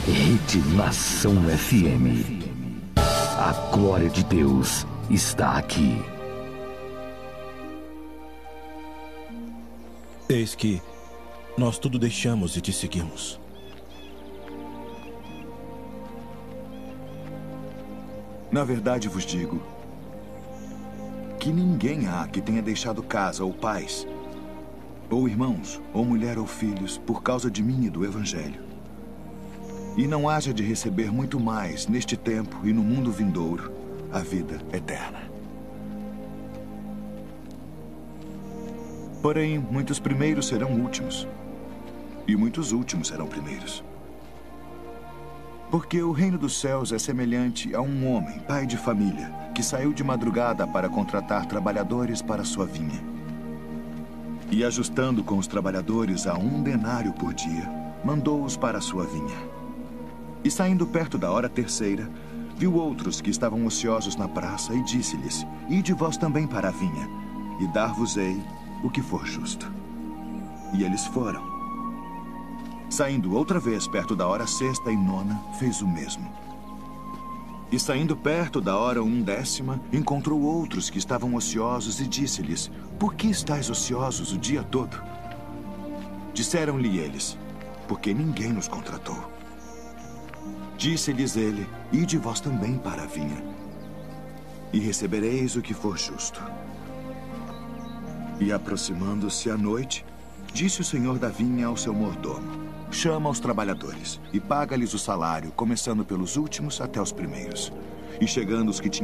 Rede Nação FM. A glória de Deus está aqui. Eis que nós tudo deixamos e te seguimos. Na verdade vos digo que ninguém há que tenha deixado casa ou pais, ou irmãos, ou mulher ou filhos, por causa de mim e do Evangelho, e não haja de receber muito mais neste tempo e no mundo vindouro a vida eterna. Porém, muitos primeiros serão últimos, e muitos últimos serão primeiros. Porque o reino dos céus é semelhante a um homem, pai de família, que saiu de madrugada para contratar trabalhadores para sua vinha. E ajustando com os trabalhadores a 1 denário por dia, mandou-os para a sua vinha. E saindo perto da hora terceira, viu outros que estavam ociosos na praça e disse-lhes: Ide vós também para a vinha, e dar-vos-ei o que for justo. E eles foram. Saindo outra vez perto da hora sexta e nona, fez o mesmo. E saindo perto da hora 1/10, encontrou outros que estavam ociosos e disse-lhes: Por que estáis ociosos o dia todo? Disseram-lhe eles: Porque ninguém nos contratou. Disse-lhes ele: Ide vós também para a vinha, e recebereis o que for justo. E aproximando-se a noite, disse o senhor da vinha ao seu mordomo: Chama os trabalhadores e paga-lhes o salário, começando pelos últimos até os primeiros. E chegando os que tinham